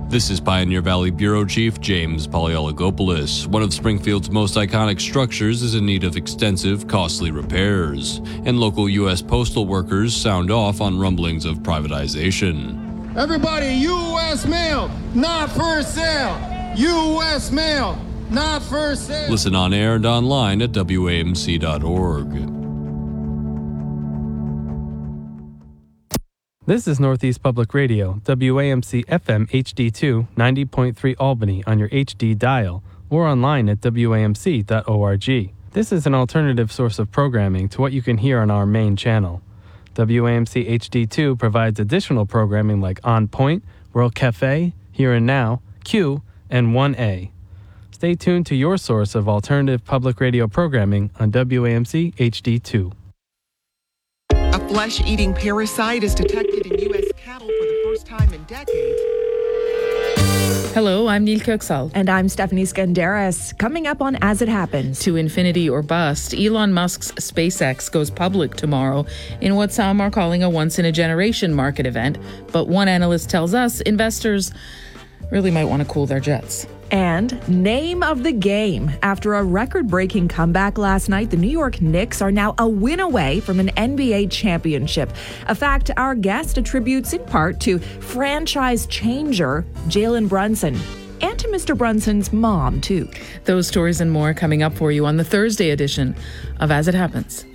This is Pioneer Valley Bureau Chief James Polyologopoulos. One of Springfield's most iconic structures is in need of extensive, costly repairs, and local U.S. postal workers sound off on rumblings of privatization. Everybody, U.S. mail, not for sale. U.S. mail, not for sale. Listen on air and online at WAMC.org. This is Northeast Public Radio, WAMC FM HD2, 90.3 Albany on your HD dial, or online at WAMC.org. This is an alternative source of programming to what you can hear on our main channel. WAMC HD2 provides additional programming like On Point, World Cafe, Here and Now, Q, and 1A. Stay tuned to your source of alternative public radio programming on WAMC HD2. A flesh-eating parasite is detected in U.S. cattle for the first time in decades. Hello, I'm Neil Köksal. And I'm Stephanie Skandaris. Coming up on As It Happens. To infinity or bust, Elon Musk's SpaceX goes public tomorrow in what some are calling a once-in-a-generation market event. But one analyst tells us investors really might want to cool their jets. And name of the game. After a record-breaking comeback last night, the New York Knicks are now a win away from an NBA championship. A fact our guest attributes in part to franchise changer Jalen Brunson. And to Mr. Brunson's mom, too. Those stories and more coming up for you on the Thursday edition of As It Happens.